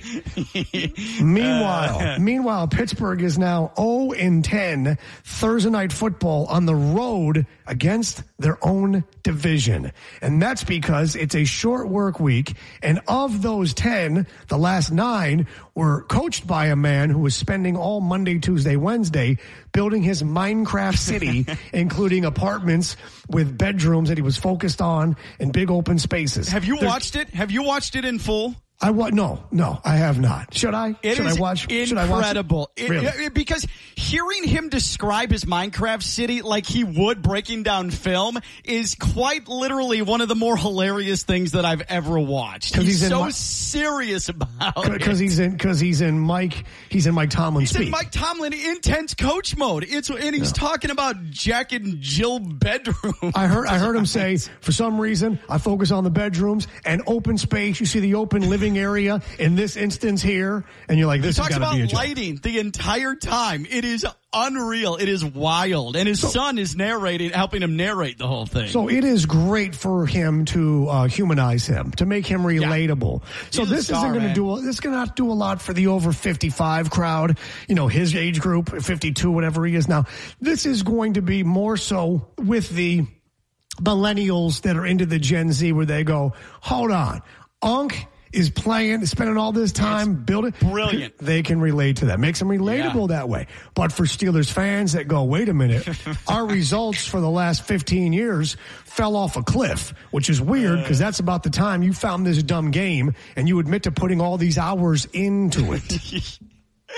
meanwhile, uh, meanwhile, Pittsburgh is now oh and ten Thursday Night Football on the road against their own division. And that's because it's a short work week, and of those ten, the last nine were coached by a man who was spending all Monday, Tuesday, Wednesday building his Minecraft city, including apartments with bedrooms that he was focused on and big open spaces. Have you There's, watched it? Have you watched it in full? I wa- no, no, I have not. Should I? It Should is I watch? Incredible. Should I watch it? Really? It, because hearing him describe his Minecraft city like he would breaking down film is quite literally one of the more hilarious things that I've ever watched. He's, he's so my, serious about it. Because he's in, because he's in Mike, he's in Mike Tomlin he's speak. in Mike Tomlin intense coach mode. It's and he's yeah. talking about Jack and Jill bedrooms. I heard, I heard him say, for some reason, I focus on the bedrooms and open space. You see the open living area in this instance here, and you're like, this he has talks got to be a about joke. lighting the entire time. It is unreal. It is wild, and his so, son is narrating, helping him narrate the whole thing. So it is great for him to uh, humanize him, to make him relatable. Yeah. So He's this star, isn't going to do. This is going to not do a lot for the over fifty-five crowd. You know, his age group, fifty-two, whatever he is now. This is going to be more so with the millennials that are into the Gen Z, where they go, hold on, Unc is playing, spending all this time it's building. Brilliant. They can relate to that. Makes them relatable yeah. that way. But for Steelers fans that go, wait a minute, our results for the last fifteen years fell off a cliff, which is weird because that's about the time you found this dumb game and you admit to putting all these hours into it.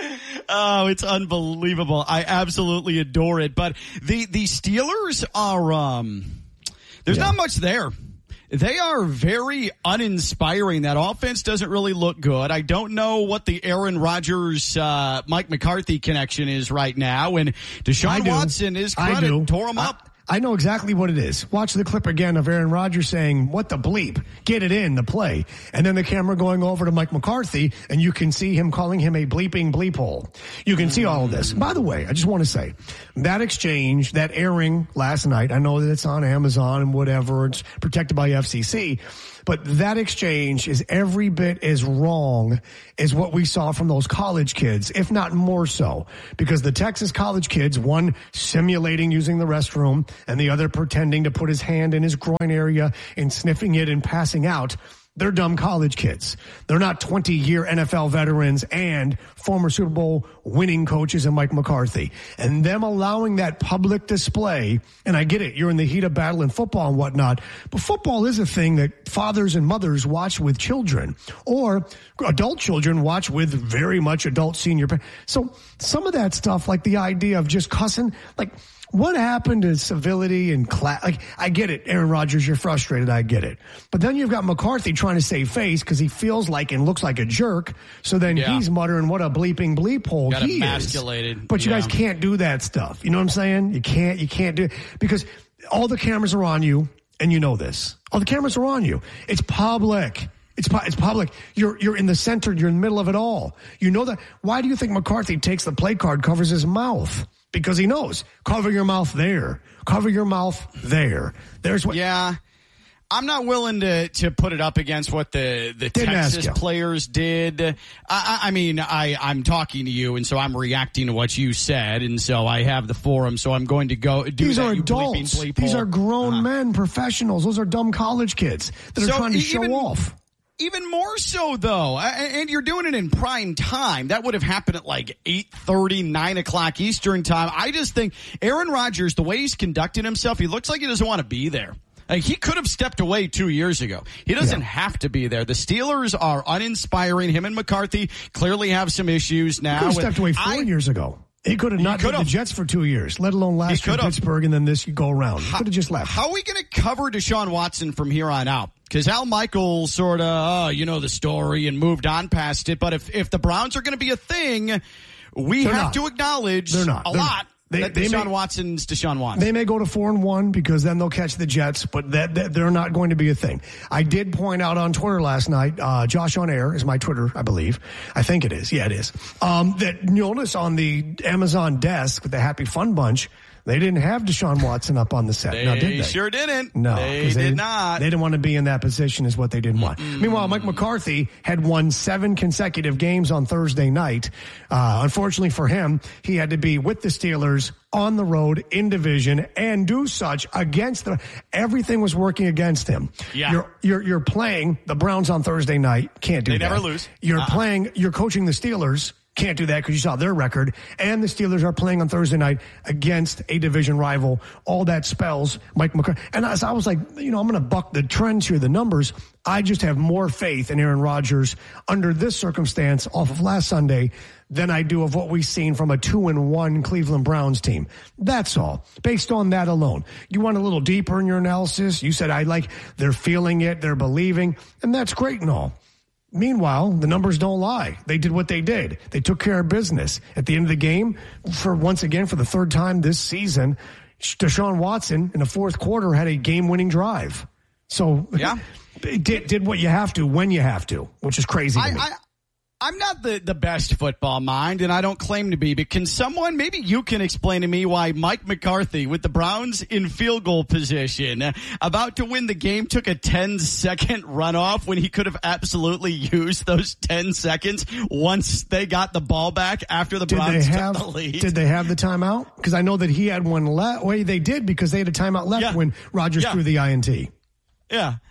Oh, it's unbelievable. I absolutely adore it. But the, the Steelers are, um, there's yeah. not much there. They are very uninspiring. That offense doesn't really look good. I don't know what the Aaron Rodgers, uh, Mike McCarthy connection is right now. And Deshaun Watson, his credit, tore him up. I- I know exactly what it is. Watch the clip again of Aaron Rodgers saying, what the bleep? Get it in, the play. And then the camera going over to Mike McCarthy, and you can see him calling him a bleeping bleep hole. You can see all of this. By the way, I just want to say, that exchange, that airing last night, I know that it's on Amazon and whatever, it's protected by F C C, but that exchange is every bit as wrong as what we saw from those college kids, if not more so. Because the Texas college kids, one simulating using the restroom and the other pretending to put his hand in his groin area and sniffing it and passing out. They're dumb college kids. They're not twenty-year N F L veterans and former Super Bowl winning coaches and Mike McCarthy. And them allowing that public display, and I get it, you're in the heat of battle in football and whatnot, but football is a thing that fathers and mothers watch with children, or adult children watch with very much adult senior parents. So some of that stuff, like the idea of just cussing, like, what happened to civility and class? Like, I get it, Aaron Rodgers, you're frustrated. I get it. But then you've got McCarthy trying to save face because he feels like and looks like a jerk. So then yeah. he's muttering, what a bleeping bleep hole got he emasculated. is. But you yeah. guys can't do that stuff. You know what I'm saying? You can't, you can't do it because all the cameras are on you and you know this. All the cameras are on you. It's public. It's it's public. You're you're in the center. You're in the middle of it all. You know that. Why do you think McCarthy takes the play card, covers his mouth? Because he knows. Cover your mouth there. Cover your mouth there. There's what. Yeah. I'm not willing to, to put it up against what the, the Texas players did. I, I mean, I, I'm talking to you, and so I'm reacting to what you said, and so I have the forum, so I'm going to go do These that. Are you adults. Bleeping, bleep These hole. are grown uh-huh. men, professionals. Those are dumb college kids that so are trying to even, show off. Even more so, though, and you're doing it in prime time. That would have happened at like eight thirty, nine o'clock Eastern time. I just think Aaron Rodgers, the way he's conducting himself, he looks like he doesn't want to be there. Like, he could have stepped away two years ago. He doesn't yeah. have to be there. The Steelers are uninspiring. Him and McCarthy clearly have some issues now. He could have stepped away four I, years ago. He could have not been the Jets for two years, let alone last year in Pittsburgh and then this go around. He could have just left. How are we going to cover Deshaun Watson from here on out? Because Al Michaels sort of, oh, you know the story and moved on past it. But if, if the Browns are going to be a thing, we They're have not. to acknowledge They're not. a They're, lot. They, that they Deshaun may, Watson's Deshaun Watson. They may go to four and one because then they'll catch the Jets, but that, that they're not going to be a thing. I did point out on Twitter last night, uh, Josh on Air is my Twitter, I believe. I think it is. Yeah, it is. Um, that notice on the Amazon desk with the Happy Fun Bunch, they didn't have Deshaun Watson up on the set. They now, did they? sure didn't. No, they, they did not. They didn't want to be in that position is what they didn't want. Mm-hmm. Meanwhile, Mike McCarthy had won seven consecutive games on Thursday night. Uh, unfortunately for him, he had to be with the Steelers on the road in division and do such against the, everything was working against him. Yeah. You're, you're, you're playing the Browns on Thursday night. Can't do they that. They never lose. You're uh-uh. playing, you're coaching the Steelers. Can't do that because you saw their record. And the Steelers are playing on Thursday night against a division rival. All that spells Mike McCarthy. And as I was like, you know, I'm going to buck the trends here, the numbers. I just have more faith in Aaron Rodgers under this circumstance off of last Sunday than I do of what we've seen from a two and one Cleveland Browns team. That's all. Based on that alone. You want a little deeper in your analysis? You said, I like, they're feeling it, they're believing, and that's great and all. Meanwhile, the numbers don't lie. They did what they did. They took care of business. At the end of the game, for once again, for the third time this season, Deshaun Watson in the fourth quarter had a game-winning drive. So, yeah, did, did what you have to when you have to, which is crazy to I, me. I, I'm not the, the best football mind, and I don't claim to be, but can someone, maybe you can explain to me why Mike McCarthy with the Browns in field goal position, about to win the game, took a ten-second runoff when he could have absolutely used those ten seconds once they got the ball back after the did Browns they took have, the lead? Did they have the timeout? Because I know that he had one left. Well, they did because they had a timeout left yeah. when Rodgers yeah. threw the I N T. Yeah.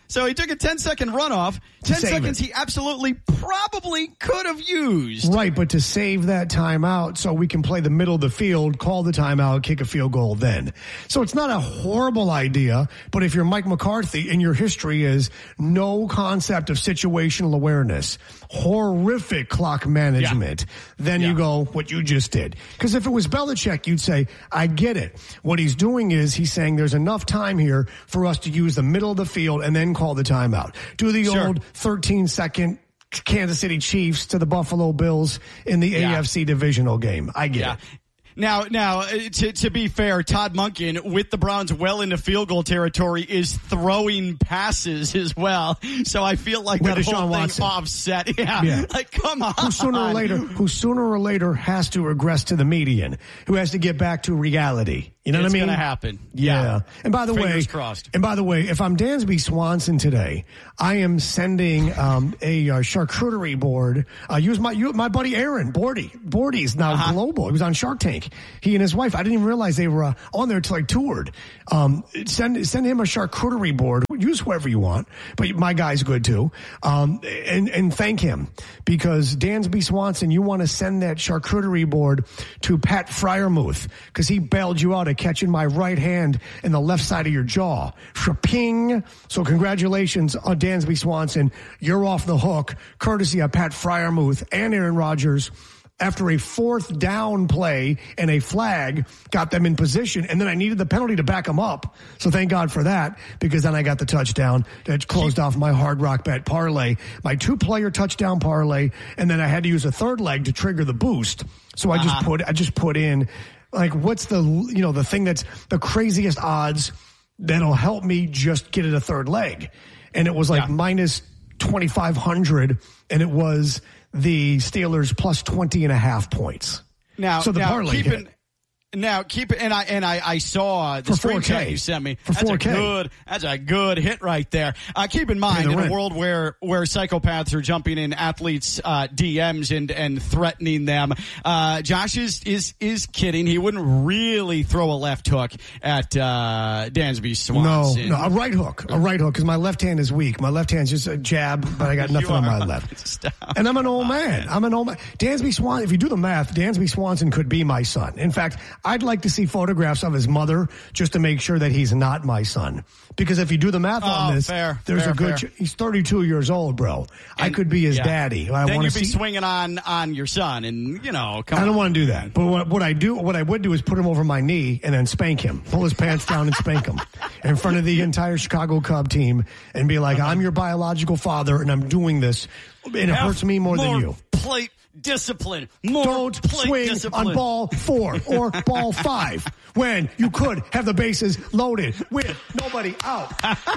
So he took a ten-second runoff. Ten Save seconds it. he absolutely probably could have used. Right, but to save that timeout so we can play the middle of the field, call the timeout, kick a field goal then. So it's not a horrible idea, but if you're Mike McCarthy and your history is no concept of situational awareness, horrific clock management, yeah. then yeah. you go what you just did. Because if it was Belichick, you'd say, I get it. What he's doing is he's saying there's enough time here for us to use the middle of the field and then call the timeout. Do the sure. old thirteen-second Kansas City Chiefs to the Buffalo Bills in the yeah. A F C divisional game. I get yeah. it. Now, now, to, to be fair, Todd Monken, with the Browns well into field goal territory, is throwing passes as well. So I feel like With that Deshaun whole Watson. thing offset. Yeah. yeah. Like, come on. Who sooner or later, who sooner or later has to regress to the median, who has to get back to reality. You know it's what I mean? It's going to happen. Yeah. yeah. And by the Fingers way, crossed. and by the way, if I'm Dansby Swanson today, I am sending um, a uh, charcuterie board. Uh, use my you, my buddy Aaron Bordy. Bordy's now uh-huh. global. He was on Shark Tank. He and his wife. I didn't even realize they were uh, on there till I toured. Um, send send him a charcuterie board. Use whoever you want, but my guy's good too. Um, and and thank him because Dansby Swanson, you want to send that charcuterie board to Pat Fryermuth because he bailed you out of catching my right hand in the left side of your jaw. Shaping. So congratulations on Dansby Swanson. You're off the hook, courtesy of Pat Fryermuth and Aaron Rodgers. After a fourth down play and a flag got them in position, and then I needed the penalty to back them up. So thank God for that, because then I got the touchdown that closed off my Hard Rock Bet parlay, my two-player touchdown parlay, and then I had to use a third leg to trigger the boost. So I uh-huh. just put I just put in like what's the you know the thing that's the craziest odds that'll help me just get it a third leg, and it was like yeah. minus twenty-five hundred, and it was the Steelers plus twenty and a half points. Now, so the now parlay keep hit. it, now keep it, and I and I, I saw the For screenshot you sent me. For that's four K. a good. That's a good hit right there. Uh, keep in mind, in a world where where psychopaths are jumping in athletes' uh, D Ms and and threatening them, uh, Josh is is is kidding. He wouldn't really throw a left hook at uh, Dansby Swanson. No, no, a right hook, a right hook, because my left hand is weak. My left hand's just a jab, but I got nothing on my left. Stop. And I'm an old man. I'm an old man. Dansby Swanson. If you do the math, Dansby Swanson could be my son. In fact, I'd like to see photographs of his mother just to make sure that he's not my son. Because if you do the math oh, on this, fair, there's fair, a good. fair. Ch- he's thirty-two years old, bro. And, I could be his yeah. daddy. I then want you'd to be see. swinging on on your son, and you know, come I don't on. want to do that. But what, what I do, what I would do, is put him over my knee and then spank him, pull his pants down and spank him in front of the entire Chicago Cub team, and be like, "I'm your biological father, and I'm doing this, and it Have hurts me more, more than you." Plate discipline. More Don't plate swing discipline. on ball four or ball five when you could have the bases loaded with nobody out.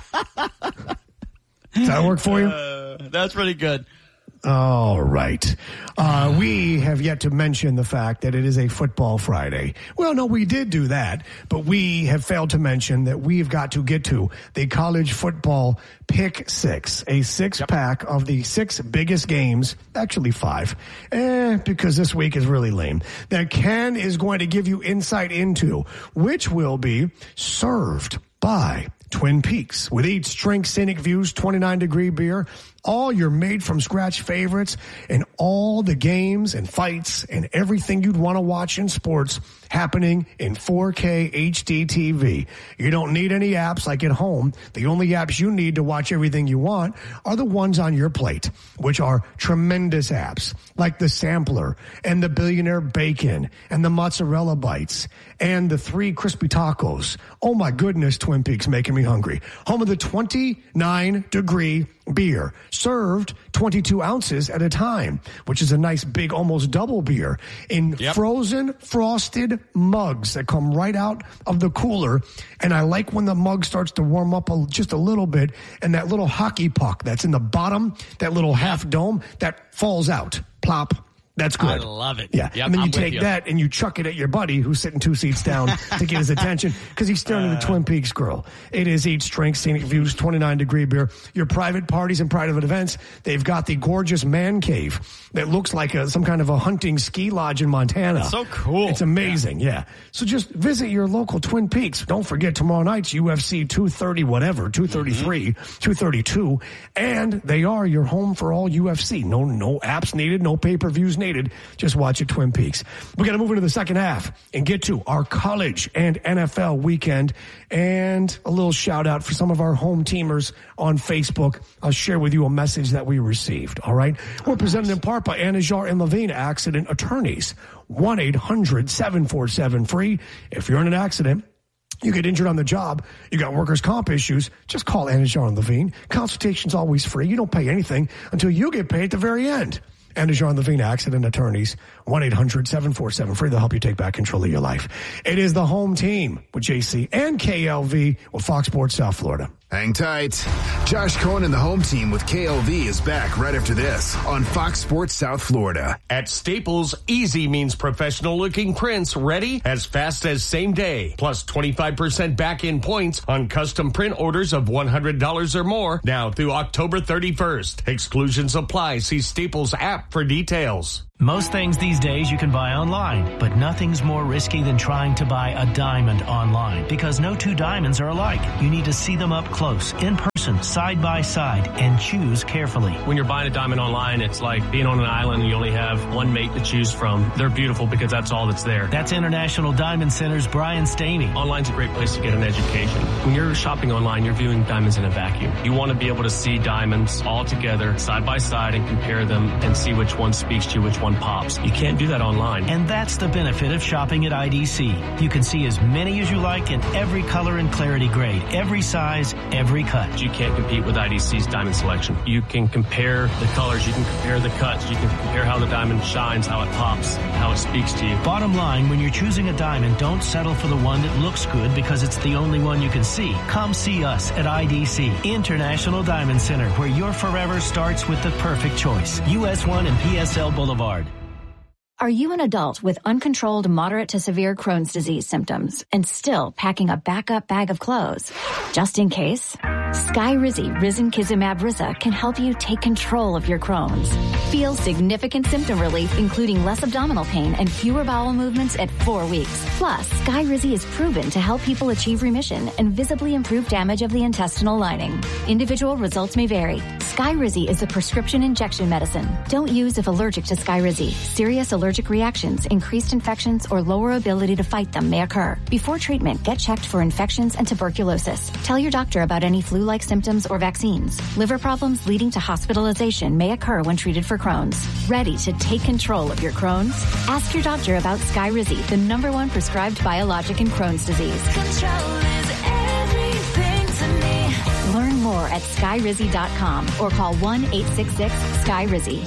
Does that work for you? Uh, that's pretty good. All right. Uh, we have yet to mention the fact that it is a football Friday. Well, no, we did do that, but we have failed to mention that we've got to get to the college football pick six, a six yep. pack of the six biggest games, actually five, eh, because this week is really lame, that Ken is going to give you insight into, which will be served by Twin Peaks. With each drink, scenic views, twenty-nine degree beer, all your made-from-scratch favorites, and all the games and fights and everything you'd want to watch in sports happening in four K H D T V. You don't need any apps like at home. The only apps you need to watch everything you want are the ones on your plate, which are tremendous apps like the Sampler and the Billionaire Bacon and the Mozzarella Bites and the Three Crispy Tacos. Oh my goodness, Twin Peaks making me hungry. Home of the twenty-nine degree beer, served twenty-two ounces at a time, which is a nice big almost double beer in yep. frozen frosted mugs that come right out of the cooler. And I like when the mug starts to warm up a, just a little bit, and that little hockey puck that's in the bottom, that little half dome, that falls out. Plop. That's good. I love it. Yeah. Yep, and then you I'm with take you. that and you chuck it at your buddy who's sitting two seats down to get his attention because he's staring Uh. at the Twin Peaks grill. It is Eat, Drink, Scenic Views, twenty-nine degree beer. Your private parties and private events, they've got the gorgeous man cave that looks like a, some kind of a hunting ski lodge in Montana. So cool. It's amazing, yeah. So just visit your local Twin Peaks. Don't forget tomorrow night's U F C two thirty whatever, two thirty-three, mm-hmm. two thirty-two, and they are your home for all U F C. No, no apps needed, no pay-per-views needed. Just watch at Twin Peaks. We're going to move into the second half and get to our college and N F L weekend and a little shout out for some of our home teamers on Facebook. I'll share with you a message that we received. All right. We're presented in part by Anajar and Levine Accident Attorneys. one eight hundred seven four seven free. If you're in an accident, you get injured on the job, you got workers' comp issues, just call Anajar and Levine. Consultation's always free. You don't pay anything until you get paid at the very end. Anajar and Levine Accident Attorneys, one eight hundred seven four seven free. They'll help you take back control of your life. It is the home team with J C and K L V with Fox Sports South Florida. Hang tight. Josh Cohen and the home team with K L V is back right after this on Fox Sports South Florida. At Staples, easy means professional-looking prints ready as fast as same day. Plus twenty-five percent back-in points on custom print orders of one hundred dollars or more now through October thirty-first. Exclusions apply. See Staples app for details. Most things these days you can buy online, but nothing's more risky than trying to buy a diamond online because no two diamonds are alike. You need to see them up close, in person, side by side, and choose carefully. When you're buying a diamond online, it's like being on an island and you only have one mate to choose from. They're beautiful because that's all that's there. That's International Diamond Center's Brian Stamey. Online's a great place to get an education. When you're shopping online, you're viewing diamonds in a vacuum. You want to be able to see diamonds all together, side by side, and compare them and see which one speaks to you, which one pops. You can't do that online. And that's the benefit of shopping at I D C. You can see as many as you like in every color and clarity grade, every size, every cut. You can't compete with I D C's diamond selection. You can compare the colors, you can compare the cuts, you can compare how the diamond shines, how it pops, how it speaks to you. Bottom line, when you're choosing a diamond, don't settle for the one that looks good because it's the only one you can see. Come see us at I D C, International Diamond Center, where your forever starts with the perfect choice. U S one and P S L Boulevard. Are you an adult with uncontrolled moderate to severe Crohn's disease symptoms and still packing a backup bag of clothes? Just in case, Skyrizi Risankizumab Riza can help you take control of your Crohn's. Feel significant symptom relief, including less abdominal pain and fewer bowel movements at four weeks. Plus, Skyrizi is proven to help people achieve remission and visibly improve damage of the intestinal lining. Individual results may vary. Skyrizi is a prescription injection medicine. Don't use if allergic to Skyrizi. Serious allergic reactions, increased infections, or lower ability to fight them may occur. Before treatment, get checked for infections and tuberculosis. Tell your doctor about any flu-like symptoms or vaccines. Liver problems leading to hospitalization may occur when treated for Crohn's. Ready to take control of your Crohn's? Ask your doctor about Skyrizi, the number one prescribed biologic in Crohn's disease. Control is everything to me. Learn more at skyrizi dot com or call one eight six six Sky Rizzy.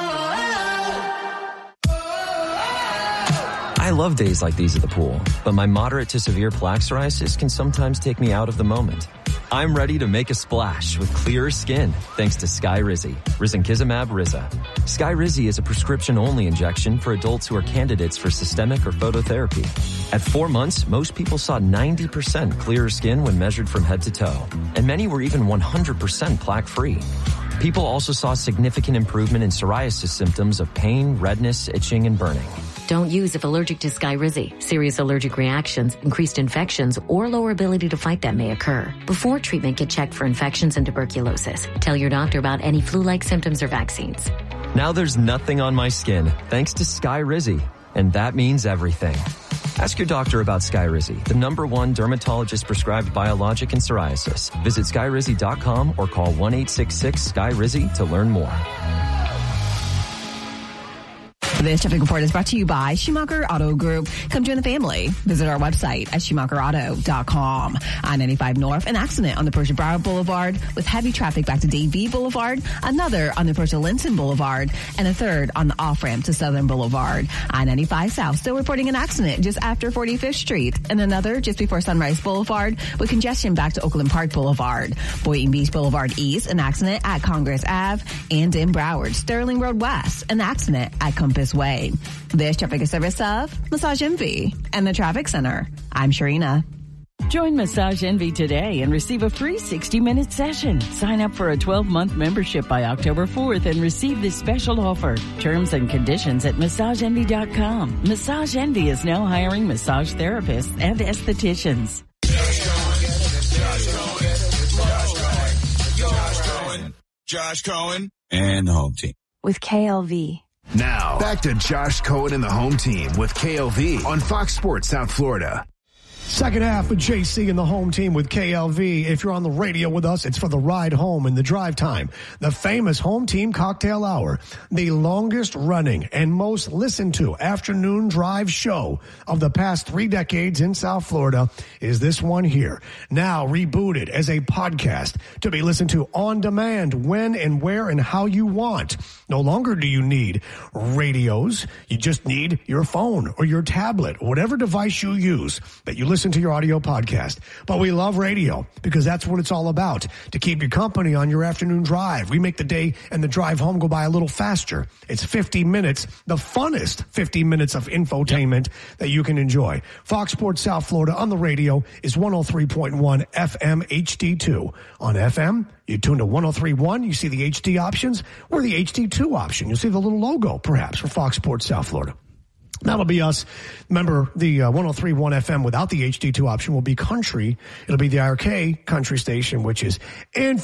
I love days like these at the pool, but my moderate to severe plaque psoriasis can sometimes take me out of the moment. I'm ready to make a splash with clearer skin thanks to Skyrizi, Risankizumab Riza. Skyrizi is a prescription-only injection for adults who are candidates for systemic or phototherapy. At four months, most people saw ninety percent clearer skin when measured from head to toe, and many were even one hundred percent plaque-free. People also saw significant improvement in psoriasis symptoms of pain, redness, itching, and burning. Don't use if allergic to Skyrizi. Serious allergic reactions, increased infections, or lower ability to fight them may occur. Before treatment, get checked for infections and tuberculosis. Tell your doctor about any flu-like symptoms or vaccines. Now there's nothing on my skin thanks to Skyrizi, and that means everything. Ask your doctor about Skyrizi, the number one dermatologist-prescribed biologic in psoriasis. Visit skyrizi dot com or call one eight six six Sky Rizzy to learn more. This traffic report is brought to you by Schumacher Auto Group. Come join the family. Visit our website at schumacher auto dot com. I ninety-five North, an accident on the Persia Broward Boulevard with heavy traffic back to Davie Boulevard, another on the Persia Linton Boulevard, and a third on the off-ramp to Southern Boulevard. I ninety-five South still reporting an accident just after forty-fifth Street, and another just before Sunrise Boulevard with congestion back to Oakland Park Boulevard. Boynton Beach Boulevard East, an accident at Congress Avenue, and in Broward. Sterling Road West, an accident at Compass Way. This traffic is service of Massage Envy and the Traffic Center. I'm Sharina. Join Massage Envy today and receive a free sixty-minute session. Sign up for a twelve-month membership by October fourth and receive this special offer. Terms and conditions at massage envy dot com. Massage Envy is now hiring massage therapists and estheticians. Josh Cohen and the home team. With K L V. Now, back to Josh Cohen and the home team with K L V on Fox Sports South Florida. Second half with J C and the home team with K L V. If you're on the radio with us, it's for the ride home and the drive time. The famous home team cocktail hour, the longest running and most listened to afternoon drive show of the past three decades in South Florida is this one here. Now rebooted as a podcast to be listened to on demand when and where and how you want. No longer do you need radios. You just need your phone or your tablet, whatever device you use that you listen Listen to your audio podcast. But we love radio because that's what it's all about, to keep you company on your afternoon drive. We make the day and the drive home go by a little faster. It's fifty minutes, the funnest fifty minutes of infotainment that you can enjoy. Fox Sports South Florida on the radio is one oh three point one F M H D two. On F M, you tune to one oh three point one, you see the H D options, or the H D two option. You'll see the little logo, perhaps, for Fox Sports South Florida. That'll be us. Remember, the uh, one oh three point one F M without the H D two option will be country. It'll be the I R K country station, which is in